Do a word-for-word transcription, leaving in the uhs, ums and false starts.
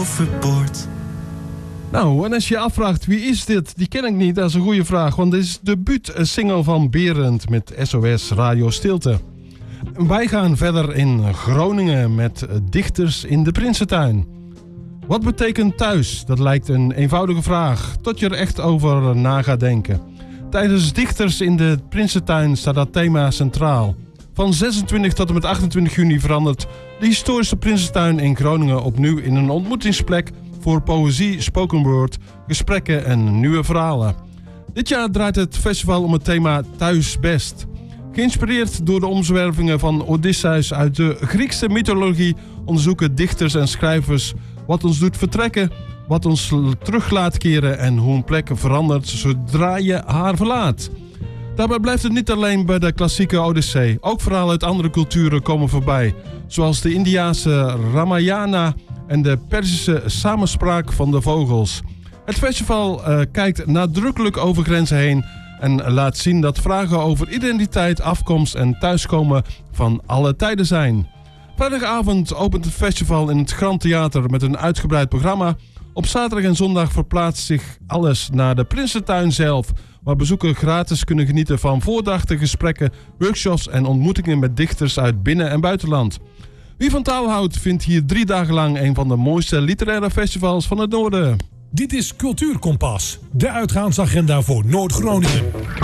overboord. Nou, en als je je afvraagt wie is dit, die ken ik niet, dat is een goede vraag. Want dit is de debuut-single van Berend met S O S Radio Stilte. Wij gaan verder in Groningen met Dichters in de Prinsentuin. Wat betekent thuis? Dat lijkt een eenvoudige vraag, tot je er echt over na gaat denken. Tijdens Dichters in de Prinsentuin staat dat thema centraal. Van zesentwintig tot en met achtentwintig juni verandert de historische Prinsentuin in Groningen opnieuw in een ontmoetingsplek voor poëzie, spoken word, gesprekken en nieuwe verhalen. Dit jaar draait het festival om het thema Thuis Best. Geïnspireerd door de omzwervingen van Odysseus uit de Griekse mythologie onderzoeken dichters en schrijvers wat ons doet vertrekken, wat ons terug laat keren en hoe een plek verandert zodra je haar verlaat. Daarbij blijft het niet alleen bij de klassieke Odyssee. Ook verhalen uit andere culturen komen voorbij, zoals de Indiase Ramayana en de Perzische samenspraak van de vogels. Het festival uh, kijkt nadrukkelijk over grenzen heen en laat zien dat vragen over identiteit, afkomst en thuiskomen van alle tijden zijn. Vrijdagavond opent het festival in het Grand Theater met een uitgebreid programma. Op zaterdag en zondag verplaatst zich alles naar de Prinsentuin zelf, waar bezoekers gratis kunnen genieten van voordrachten, gesprekken, workshops en ontmoetingen met dichters uit binnen- en buitenland. Wie van taal houdt, vindt hier drie dagen lang een van de mooiste literaire festivals van het noorden. Dit is Cultuurkompas, de uitgaansagenda voor Noord-Groningen.